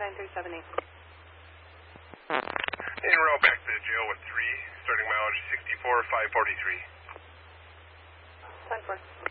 9378. En route back to the jail with 3, starting mileage 64, 543. 10-4.